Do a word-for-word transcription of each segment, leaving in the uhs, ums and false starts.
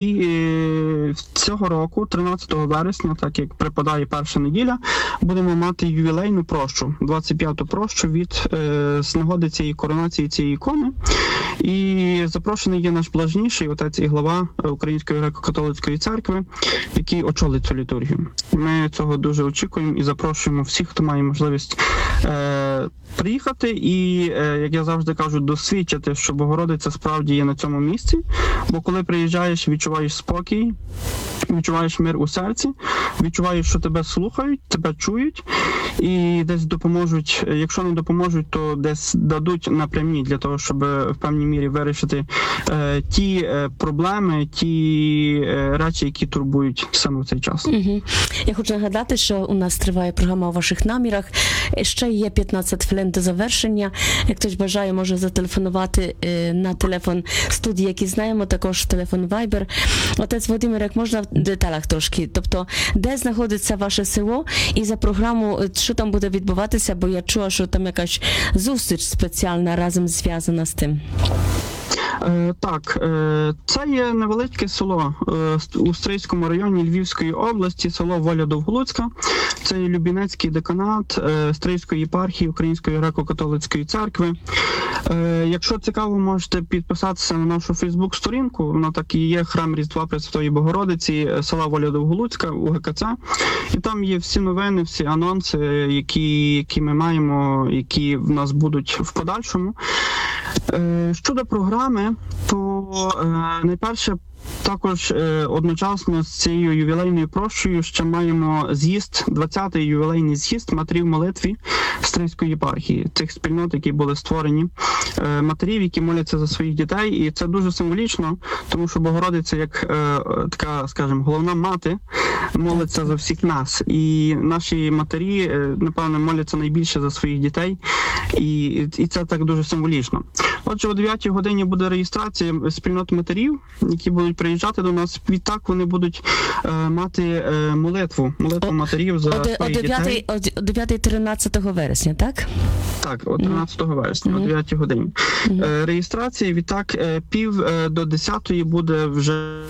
І цього року, тринадцятого вересня, так як припадає перша неділя, будемо мати ювілейну прощу, двадцять п'яту прощу від е, з нагоди цієї коронації цієї ікони. І запрошений є наш блажніший отець і глава Української греко-католицької церкви, який очолить цю літургію. Ми цього дуже очікуємо і запрошуємо всіх, хто має можливість е, приїхати і, е, як я завжди кажу, досвідчити, що Богородиця справді є на цьому місці. Бо коли приїжджаєш, відчуваєш спокій, відчуваєш мир у серці, відчуваєш, що тебе слухають, тебе чують і десь допоможуть, якщо не допоможуть, то десь дадуть напрямі для того, щоб в певній мірі вирішити е, ті е, проблеми, ті е, речі, які турбують саме в цей час. Угу. Я хочу нагадати, що у нас триває програма «У ваших намірах». Ще є п'ятнадцять хвилин до завершення. Як хтось бажає, може зателефонувати е, на телефон студії, який знаємо, також телефон Viber. Отець Володимир, як можна в деталях трошки? Тобто, де знаходиться ваше село і за програму, що там буде відбуватися, бо я чула, що там якась зустріч спеціальна разом зв'язана з тим. Е, так, е, це є невеличке село е, у Стрийському районі Львівської області, село Воля Довголуцька. Це є Любінецький деканат е, Стрийської єпархії Української греко-католицької церкви. Е, якщо цікаво, можете підписатися на нашу Фейсбук-сторінку. Вона так і є, храм Різдва Пресвятої Богородиці, села Воля Довголуцька, у ГКЦ. І там є всі новини, всі анонси, які, які ми маємо, які в нас будуть в подальшому. Е, щодо програми, то е, найперше, також е, одночасно з цією ювілейною прощою ще маємо з'їзд, двадцятий ювілейний з'їзд матерів молитві Стрийської єпархії, цих спільнот, які були створені, е, матерів, які моляться за своїх дітей. І це дуже символічно, тому що Богородиця, як е, така, скажімо, головна мати, молиться за всіх нас. І наші матері, е, напевно, моляться найбільше за своїх дітей. І, і це так дуже символічно. Отже, о дев'ятій годині буде реєстрація спільнот матерів, які будуть приїжджати до нас. Відтак вони будуть е, мати е, молитву, молитву матерів за о, своїх о дітей. О дев'ятого-тринадцятого вересня, так? Так, о тринадцятого вересня, mm-hmm. о дев'ятій годині. Mm-hmm. Е, реєстрація, відтак е, пів е, до десятої буде вже...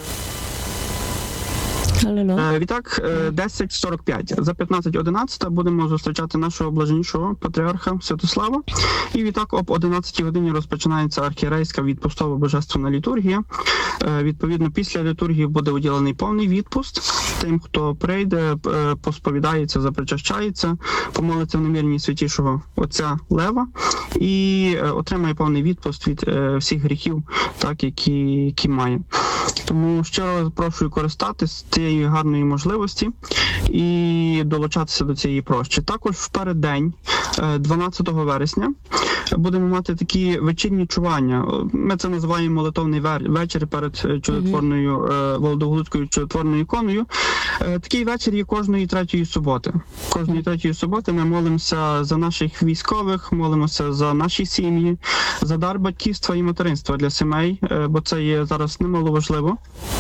Е, відтак, десять сорок п'ять. За п'ятнадцять одинадцять будемо зустрічати нашого блаженнішого патріарха Святослава. І відтак об одинадцятій годині розпочинається архієрейська відпустова божественна літургія. Е, відповідно, після літургії буде уділений повний відпуст тим, хто прийде, е, посповідається, запричащається, помолиться в наміренні святішого отця Лева і е, отримає повний відпуст від е, всіх гріхів, так, які, які має. Тому щиро запрошую користатись цієї гарної можливості і долучатися до цієї прощі. Також в переддень, дванадцятого вересня, будемо мати такі вечірні чування. Ми це називаємо молитовний вечір перед чудотворною mm-hmm. Володовголуцькою чудотворною іконою. Такий вечір є кожної третьої суботи. Кожної третьої суботи ми молимося за наших військових, молимося за наші сім'ї, за дар батьківства і материнства для сімей, бо це є зараз немало важливо.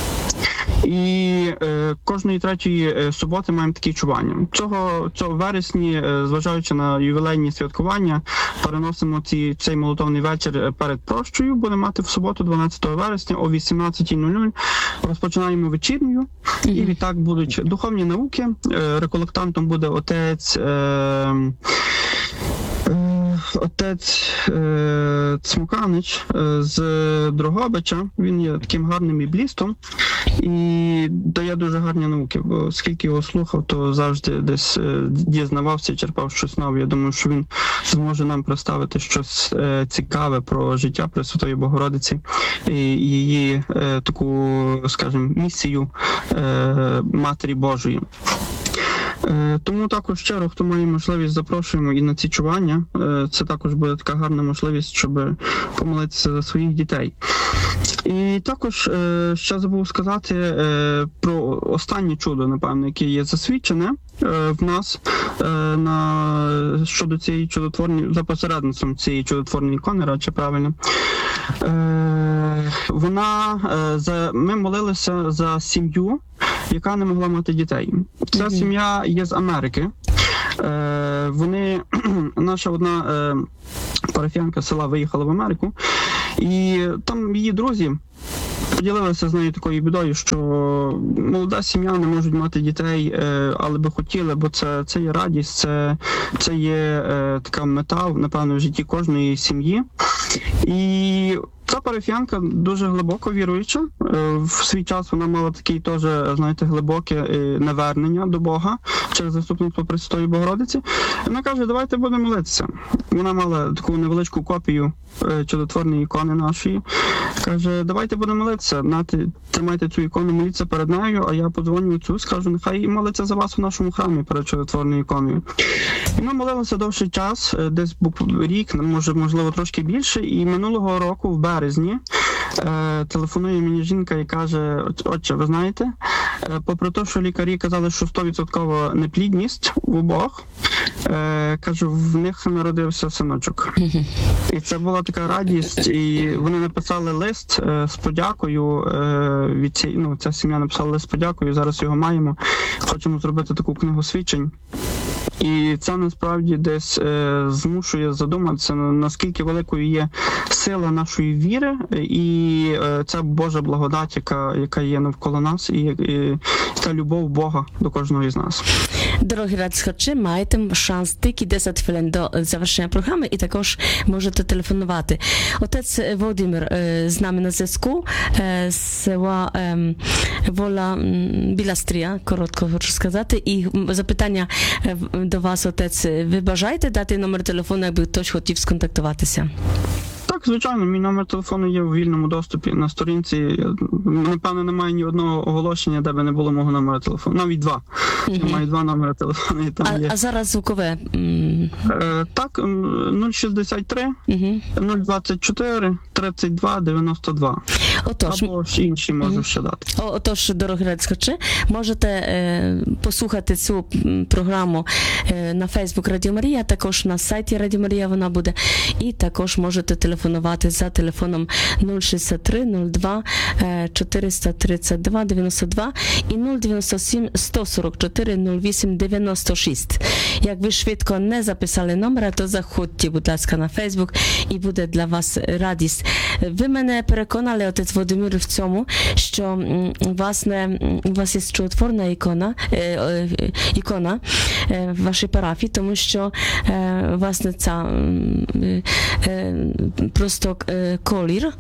І е, кожної третьої е, суботи маємо такі чування. Цього, цього вересні, е, зважаючи на ювілейні святкування, переносимо ці, цей молитовний вечір перед прощою. Будемо мати в суботу, дванадцятого вересня, о вісімнадцятій нуль нуль. Розпочинаємо вечірню. Mm-hmm. І відтак будуть духовні науки. Е, реколектантом буде отець... Е, Отець е, Цмуканич е, з Дрогобича. Він є таким гарним біблістом і дає дуже гарні науки, бо скільки його слухав, то завжди десь е, дізнавався, черпав щось нове. Я думаю, що він зможе нам представити щось е, цікаве про життя Пресвятої Богородиці і її е, таку, скажімо, місію е, Матері Божої. Тому також щиро, хто має можливість, запрошуємо і на ці чування. Це також буде така гарна можливість, щоб помолитися за своїх дітей. І також ще забув сказати про останнє чудо, напевно, яке є засвідчене в нас на щодо цієї чудотворної, за посередництвом цієї чудотворної ікони, радше правильно. Вона, за, ми молилися за сім'ю, яка не могла мати дітей. Ця mm-hmm. сім'я є з Америки. Е, вони, наша одна е, парафіянка села виїхала в Америку, і там її друзі поділилися з нею такою бідою, що молода сім'я не можуть мати дітей, але би хотіли, бо це, це є радість, це, це є така мета, напевно, в житті кожної сім'ї. І ця парафіянка дуже глибоко віруюча. В свій час вона мала таке теж, знаєте, глибоке навернення до Бога через заступництво Пресвятої Богородиці. Вона каже, давайте будемо молитися. Вона мала таку невеличку копію чудотворної ікони нашої. Каже, давайте будемо молитися. Нате, тримайте цю ікону, моліться перед нею, а я подзвоню отцю, скажу, нехай молиться за вас у нашому храмі перед чудотворною іконою. І ми молилися довший час, десь рік, може, можливо, трошки більше, і минулого року, в березні, е, телефонує мені жінка і каже, отче, ви знаєте, е, попри те, що лікарі казали, що сто відсотків неплідність в обох, е, кажу, в них народився синочок. І це була така радість, і вони написали лист е, з подякою, е, від цієї, ну, ця сім'я написала лист з подякою, зараз його маємо, хочемо зробити таку книгу свідчень. І це насправді десь е, змушує задуматися, наскільки великою є сила нашої віри і е, ця Божа благодать, яка, яка є навколо нас, і, і та любов Бога до кожного із нас. Дорогі радіослухачі, маєте шанс тільки десять хвилин до завершення програми і також можете телефонувати. Отець Володимир е, з нами на зв'язку, е, з села е, Вола Біластрія, коротко хочу сказати, і запитання е, до вас, отець, ви бажаєте дати номер телефону, якби хтось хотів сконтактуватися? Так, звичайно, мій номер телефону є у вільному доступі на сторінці. Напевно, немає ні одного оголошення, де би не було мого номера телефону. Навіть два. Uh-huh. Я маю два номери телефону. І там а, є. а зараз звукове? Е, так, нуль шістдесят три, uh-huh. нуль двадцять чотири, тридцять два, дев'яносто два. Отож, або ж інші можу uh-huh. ще дати. Отож, дорогі радіослухачі, можете е, послухати цю програму е, на Фейсбук Радіо Марія, також на сайті Радіо Марія вона буде, і також можете телефонувати за телефоном нуль шістдесят три, нуль два, чотириста тридцять два, дев'яносто два і нуль дев'яносто сім, сто сорок чотири, нуль вісім, дев'яносто шість. Як ви швидко не записали номера, то заходьте, будь ласка, на Фейсбук і буде для вас радість. Ви мене переконали, отець Володимир, в цьому, що власне, у вас є чудотворна ікона, е, е, ікона е, в вашій парафії, тому що е, власне ця е, е, просто е, колір,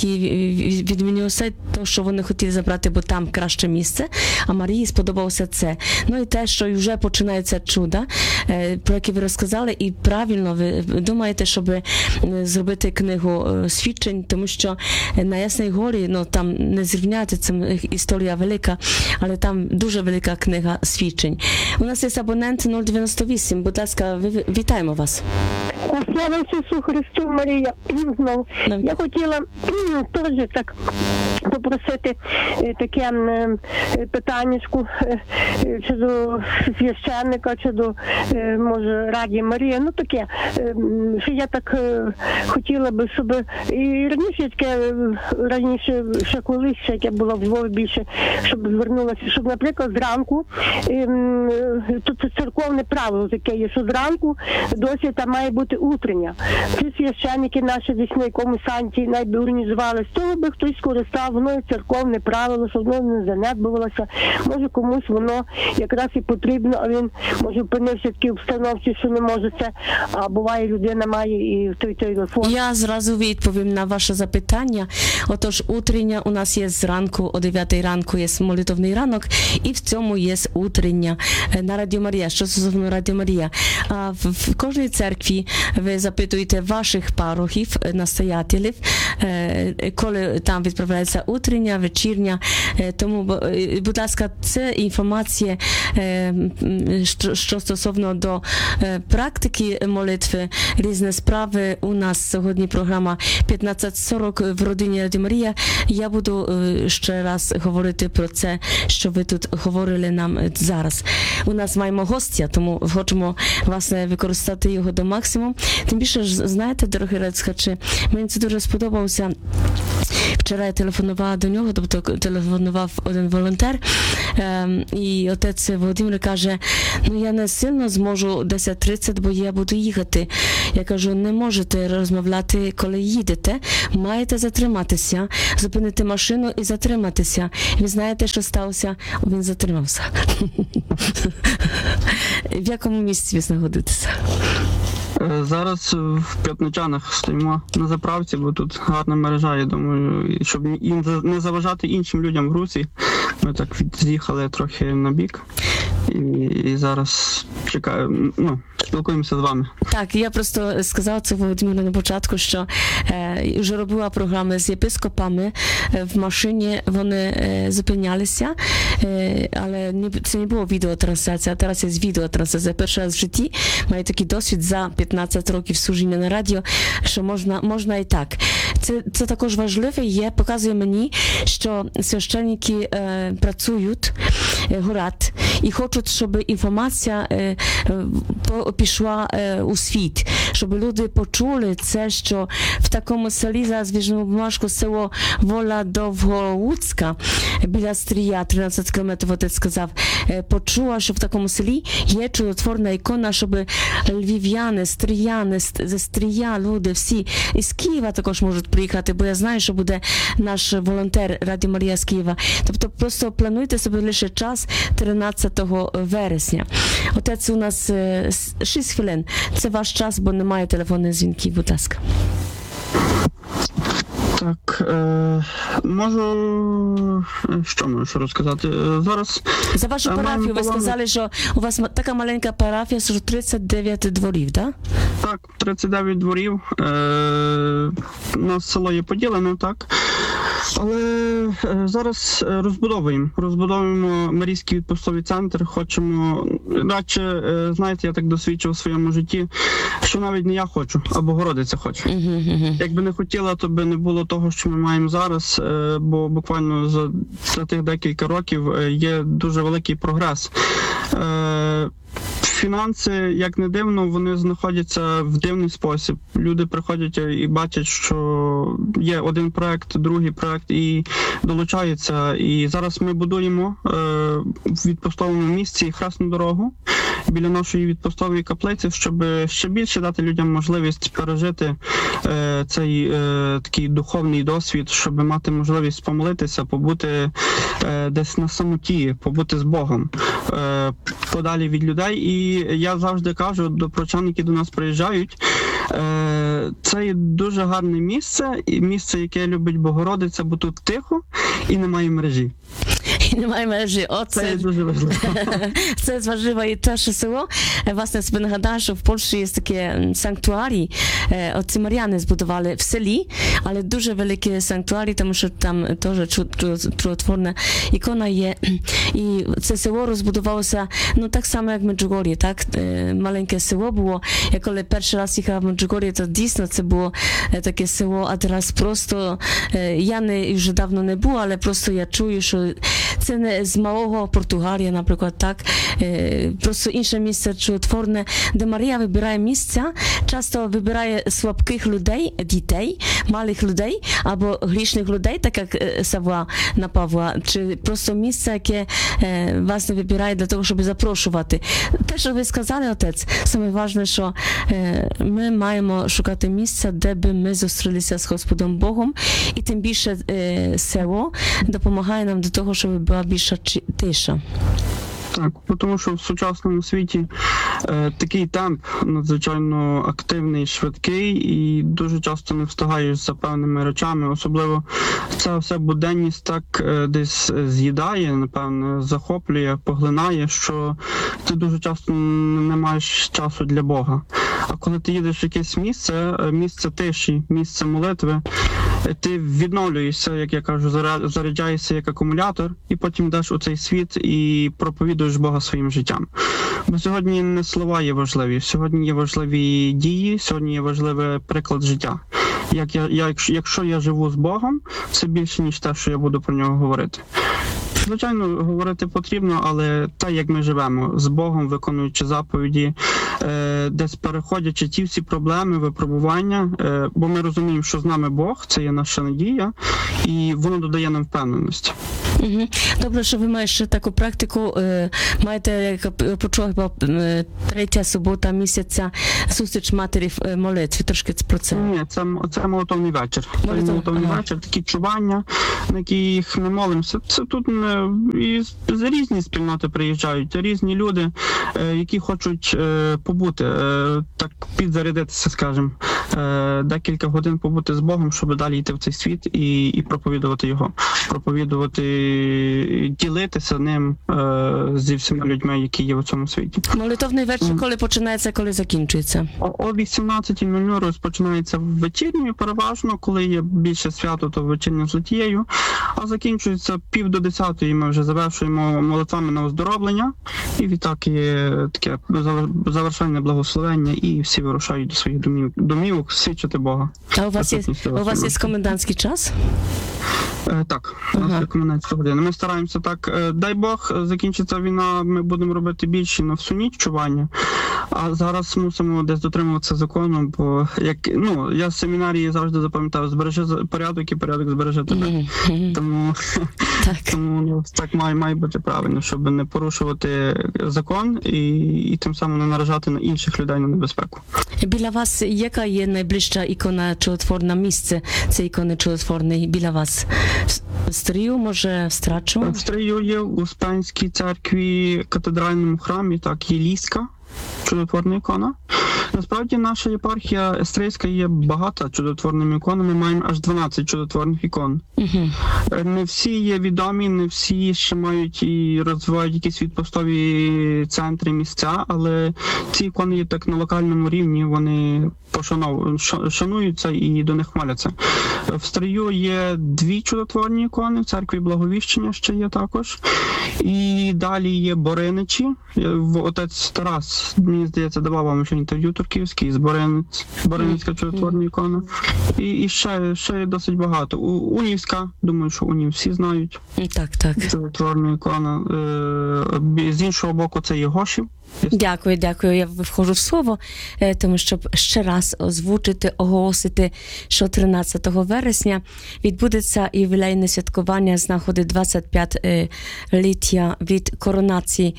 який відмінювався, то, що вони хотіли забрати, бо там краще місце, а Марії сподобалося це. Ну і те, що вже починається чудо, е, про яке ви розказали, і правильно ви думаєте, щоб зробити книгу свідчень, тому що на Ясній горі, ну там не зрівняти, це історія велика, але там дуже велика книга свідчень. У нас є абонент нуль дев'яносто вісім, будь ласка, вітаємо вас. Слава Ісусу Христу, Марія. Знову. Я хотіла теж так попросити таке питаннячку щодо священника, щодо, може, Раді Марії. Ну таке, що я так хотіла би, щоб і раніше таке, раніше, ще колись, ще я була в Львові більше, щоб звернулася, щоб, наприклад, зранку, тут це церковне правило таке є, що зранку досвіта має бути утрення. Ці священники наші десь на якомусь санті навіть організували, з того би хтось скористав, воно і церковне правило, щоб воно не занедбувалося. Може комусь воно якраз і потрібно, а він може опинився в такій обстановці, що не може це, а буває людина має і в той телефон. Я зразу відповім на ваше запитання. Отож, утрення у нас є зранку, о дев'ятій ранку є молитовний ранок, і в цьому є утрення на Радіо Марія. Що стосовно Радіо Марія? А в, в кожній церкві ви запитуєте ваших парохів, настоятелів, коли там відправляється утрення, вечірня. Тому, будь ласка, це інформація, що стосовно до практики молитви, різні справи. У нас сьогодні програма п'ятнадцять сорок в родині Радіо Марія. Я буду ще раз говорити про це, що ви тут говорили нам зараз. У нас маємо гостя, тому хочемо, власне, використати його до максимуму. Тим більше, знаєте, дорогі радіослухачі, мені це дуже сподобалося. Вчора я телефонувала телефонувала до нього, тобто телефонував один волонтер, е, і отець Володимир каже, ну я не сильно зможу десять тридцять, бо я буду їхати. Я кажу, не можете розмовляти, коли їдете, маєте затриматися, зупинити машину і затриматися. І ви знаєте, що сталося? Він затримався. В якому місці ви знаходитеся? Зараз в П'ятничанах стоїмо на заправці, бо тут гарна мережа, я думаю, щоб їм не заважати іншим людям в русі. Ми так з'їхали трохи на бік і, і зараз чекаю, ну, спілкуємося з вами. Так, я просто сказала це Володимиру на початку, що е, вже робила програми з єпископами е, в машині, вони е, зупинялися, е, але не, це не було відеотрансляція, а зараз є відеотрансляція. Перший раз в житті маю такий досвід за п'ятнадцять років служіння на радіо, що можна, можна і так. Це, це також важливо є, показує мені, що священники е, працюють, е, горять, і хочуть, щоб інформація е, по, пішла е, у світ, щоб люди почули це, що в такому селі, зараз візьмемо бумажку, село Вола Довголуцька, біля Стрія, тринадцять кілометрів, отець сказав, е, почула, що в такому селі є чудотворна ікона, щоб львів'яни, стріяни, зі Стрія, люди всі, із Києва також можуть приїхати, бо я знаю, що буде наш волонтер Радіо Марія з Києва. Тобто просто плануйте собі лише час тринадцятого вересня. Отець, у нас шість хвилин. Це ваш час, бо немає телефонних дзвінків, будь ласка. Так, е, можу, що можу розказати? Зараз... За вашу е, парафію ви плану... сказали, що у вас така маленька парафія, що тридцять дев'ять дворів, так? Так, тридцять дев'ять дворів. Е, у нас село є поділене, так. Але е, зараз розбудовуємо. Розбудовуємо Марійський відпустовий центр. Хочемо, радше, е, знаєте, я так досвідчив у своєму житті, що навіть не я хочу, а Богородиця хоче. Uh-huh, uh-huh. Якби не хотіла, то би не було того, що ми маємо зараз, е, бо буквально за, за тих декілька років є дуже великий прогрес. Е, Фінанси, як не дивно, вони знаходяться в дивний спосіб. Люди приходять і бачать, що є один проект, другий проект, і долучаються. І зараз ми будуємо е, в відпустовому місці хресну дорогу біля нашої відпустової каплиці, щоб ще більше дати людям можливість пережити е, цей е, такий духовний досвід, щоб мати можливість помолитися, побути е, десь на самоті, побути з Богом, е, подалі від людей. І я завжди кажу до прочан, які до нас приїжджають, е, це є дуже гарне місце, і місце, яке любить Богородиця, бо тут тихо і немає мережі. І немає межі. Оце це дуже важливо. Це важливо і те, що село. Власне, собі нагадаю, що в Польщі є таке санктуарій. Отці Мар'яни збудували в селі, але дуже великі санктуарій, тому що там теж чудотворна ікона є. І це село розбудувалося, ну, так само, як Меджугор'я, так? Маленьке село було. Я коли перший раз їхала в Меджугор'я, то дійсно це було таке село, а зараз просто, я не, вже давно не була, але просто я чую, що це не з малого Португалія, наприклад, так, просто інше місце чудотворне, де Марія вибирає місця, часто вибирає слабких людей, дітей, малих людей, або грішних людей, так як Савва на Павла, чи просто місце, яке вас не вибирає для того, щоб запрошувати. Те, що ви сказали, отець, саме важливе, що ми маємо шукати місця, де би ми зустрілися з Господом Богом, і тим більше село допомагає нам до того, щоб була більша тиша. Так, тому що в сучасному світі е, такий темп надзвичайно активний, швидкий, і дуже часто не встигаєш за певними речами. Особливо це все буденність так е, десь з'їдає, напевно, захоплює, поглинає, що ти дуже часто не маєш часу для Бога. А коли ти їдеш в якесь місце, місце тиші, місце молитви, ти відновлюєшся, як я кажу, заряджаєшся як акумулятор, і потім йдеш у цей світ і проповідуєш Бога своїм життям. Бо сьогодні не слова є важливі, сьогодні є важливі дії, сьогодні є важливий приклад життя. Як я, я, якщо я живу з Богом, це більше, ніж те, що я буду про нього говорити. Звичайно, говорити потрібно, але так, як ми живемо, з Богом, виконуючи заповіді, е, десь переходячи ті всі проблеми, випробування, е, бо ми розуміємо, що з нами Бог, це є наша надія, і воно додає нам впевненості. Угу. Добре, що ви маєте ще таку практику, е, маєте, як почула, е, третя субота місяця, зустріч матері в е, молитві, трошки про це. Ні, це, це молитовний вечір. Це Молитов... молитовний ага. вечір, такі чування, на яких ми молимося. Це тут не, і з різні спільноти приїжджають, різні люди, е, які хочуть е, побути, е, так підзарядитися, скажімо, е, декілька годин побути з Богом, щоб далі йти в цей світ і, і проповідувати його, проповідувати, ділитися ним е, зі всіма людьми, які є в цьому світі. Молитовний вечір, коли починається, коли закінчується? О вісімнадцятій нуль нуль розпочинається вечірньою, переважно, коли є більше свято, то вечірня з литією, а закінчується пів до десятої, ми вже завершуємо молитвами на оздоровлення, і відтак є таке завершальне благословення, і всі вирушають до своїх домів, домівок свідчити Бога. А у вас є, у вас є комендантський час? Е, так, у нас ага. є комендантська година. Ми стараємося так, е, дай Бог, закінчиться війна, ми будемо робити більше на всю ніч чування, а зараз мусимо десь дотримуватися закону, бо як, ну, я з семінарії завжди запам'ятав, збережи порядок і порядок збереже тебе. Mm-hmm. Тому, так. тому ну, так має, має бути правильно, щоб не порушувати закон і, і тим самим не наражати на інших людей на небезпеку. Біля вас яка є найближча ікона чудотворне місце цієї ікони чудотворної біля вас? В Стрию, може, в Страчу? В Стрию є в Успенській церкві, катедральному храмі, так, є Ліська, чудотворна ікона. Насправді наша єпархія Естрийська є багата чудотворними іконами, ми маємо аж дванадцять чудотворних ікон. Uh-huh. Не всі є відомі, не всі ще мають і розвивають якісь відпустові центри, місця, але ці ікони є так на локальному рівні, вони пошанов... шануються і до них моляться. В Стрию є дві чудотворні ікони, в церкві Благовіщення ще є також. І далі є Бориничі. Отець Тарас, мені здається, давав вам ще інтерв'ю турківський з Боринець, Бориницька чудотворна ікона. І, і ще, ще є досить багато. У, Унівська, думаю, що Унів всі знають. Так, так. Чудотворна ікона. Е, з іншого боку, це є Гошів. Дякую, дякую. Я входжу в слово, тому щоб ще раз озвучити, оголосити, що тринадцятого вересня відбудеться ювілейне святкування з нагоди двадцять п'ять ліття від коронації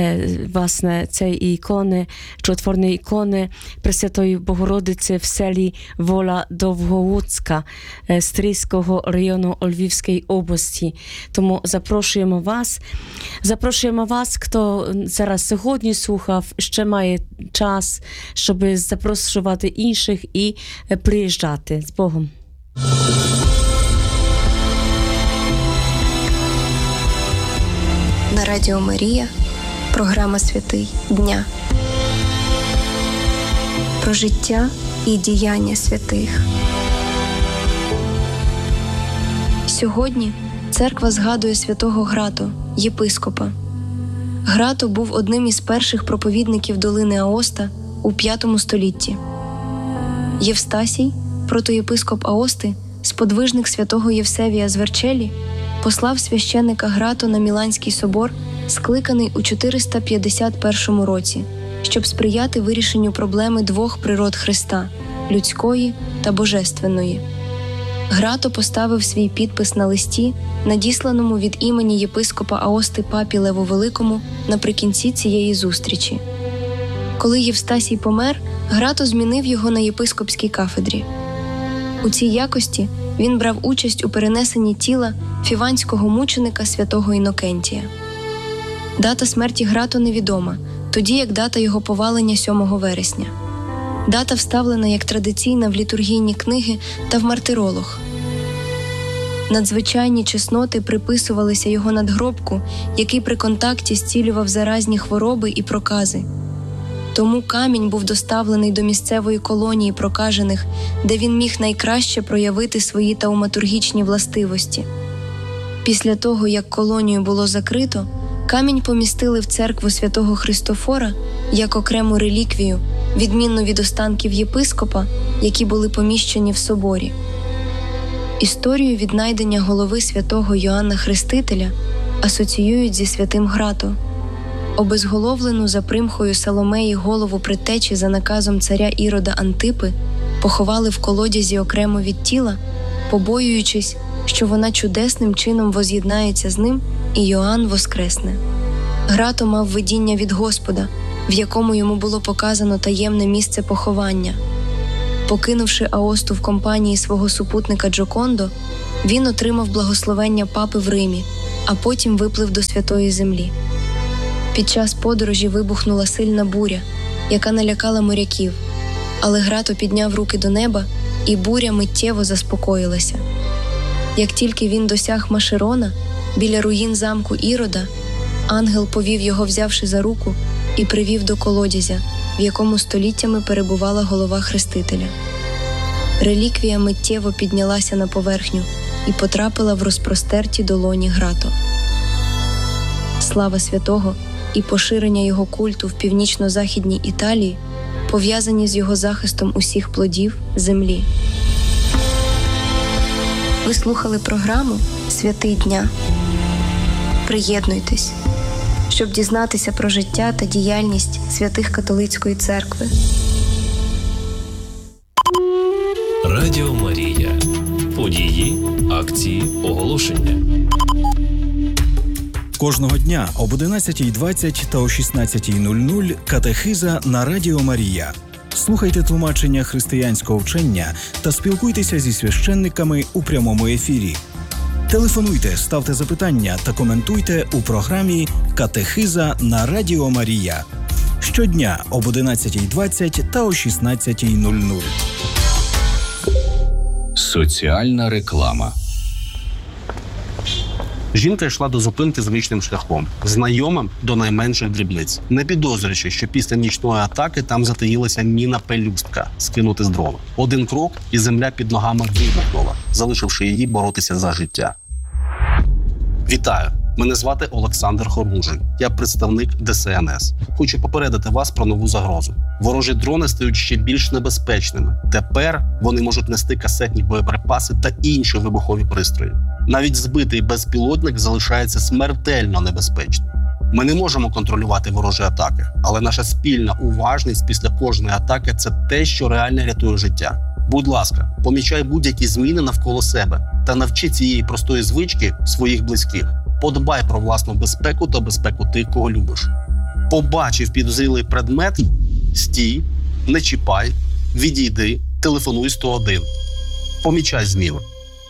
власне цієї ікони, чудотворної ікони Пресвятої Богородиці в селі Вола Довгоуцька Стрийського району Львівської області. Тому запрошуємо вас, запрошуємо вас, хто зараз сьогодні слухав, ще має час, щоб запрошувати інших і приїжджати. З Богом. На Радіо Марія програма «Святий дня». Про життя і діяння святих. Сьогодні церква згадує святого Грато, єпископа. Грато був одним із перших проповідників долини Аоста у п'ятому столітті. Євстасій, протоєпископ Аости, сподвижник святого Євсевія з Верчелі, послав священника Грато на Міланський собор, скликаний у чотириста п'ятдесят першому році, щоб сприяти вирішенню проблеми двох природ Христа – людської та божественної. Грато поставив свій підпис на листі, надісланому від імені єпископа Аости папі Леву Великому наприкінці цієї зустрічі. Коли Євстасій помер, Грато змінив його на єпископській кафедрі. У цій якості він брав участь у перенесенні тіла фіванського мученика святого Інокентія. Дата смерті Грато невідома, тоді як дата його повалення сьомого вересня. Дата вставлена як традиційна в літургійні книги та в мартиролог. Надзвичайні чесноти приписувалися його надгробку, який при контакті зцілював заразні хвороби і прокази. Тому камінь був доставлений до місцевої колонії прокажених, де він міг найкраще проявити свої тауматургічні властивості. Після того, як колонію було закрито, камінь помістили в церкву святого Христофора як окрему реліквію, відмінну від останків єпископа, які були поміщені в соборі. Історію віднайдення голови святого Йоанна Хрестителя асоціюють зі святим Грато. Обезголовлену за примхою Соломеї голову предтечі за наказом царя Ірода Антипи поховали в колодязі окремо від тіла, побоюючись, що вона чудесним чином воз'єднається з ним і Йоанн воскресне. Грато мав видіння від Господа, в якому йому було показано таємне місце поховання. Покинувши Аосту в компанії свого супутника Джокондо, він отримав благословення папи в Римі, а потім виплив до Святої Землі. Під час подорожі вибухнула сильна буря, яка налякала моряків, але Грато підняв руки до неба, і буря миттєво заспокоїлася. Як тільки він досяг Машерона, біля руїн замку Ірода, ангел повів його, взявши за руку, і привів до колодязя, в якому століттями перебувала голова Хрестителя. Реліквія миттєво піднялася на поверхню і потрапила в розпростерті долоні Грато. Слава святого і поширення його культу в північно-західній Італії пов'язані з його захистом усіх плодів землі. Ви слухали програму «Святий дня». Приєднуйтесь, щоб дізнатися про життя та діяльність святих католицької церкви. Радіо Марія. Події, акції, оголошення. Кожного дня об одинадцятій двадцять та о шістнадцятій нуль нуль катехиза на Радіо Марія. Слухайте тлумачення християнського вчення та спілкуйтеся зі священниками у прямому ефірі. Телефонуйте, ставте запитання та коментуйте у програмі «Катехиза на Радіо Марія». Щодня об одинадцятій двадцять та о шістнадцятій нуль нуль. Соціальна реклама. Жінка йшла до зупинки звичним шляхом, знайомим до найменших дрібниць, не підозрюючи, що після нічної атаки там затаїлася міна-пелюстка скинути з дрова. Один крок, і земля під ногами вибухнула, залишивши її боротися за життя. Вітаю! Мене звати Олександр Хоружий. Я представник Де Ес Ен Ес. Хочу попередити вас про нову загрозу. Ворожі дрони стають ще більш небезпечними. Тепер вони можуть нести касетні боєприпаси та інші вибухові пристрої. Навіть збитий безпілотник залишається смертельно небезпечним. Ми не можемо контролювати ворожі атаки, але наша спільна уважність після кожної атаки – це те, що реально рятує життя. Будь ласка, помічай будь-які зміни навколо себе та навчи цієї простої звички своїх близьких. Подбай про власну безпеку та безпеку тих, кого любиш. Побачив підозрілий предмет – стій, не чіпай, відійди, телефонуй сто один. Помічай зміни.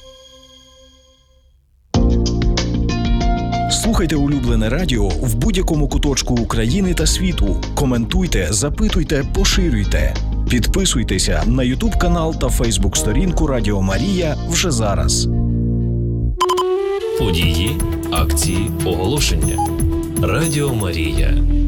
Слухайте улюблене радіо в будь-якому куточку України та світу. Коментуйте, запитуйте, поширюйте. Підписуйтеся на ютуб-канал та фейсбук-сторінку Радіо Марія вже зараз. Події, акції, оголошення. Радіо Марія.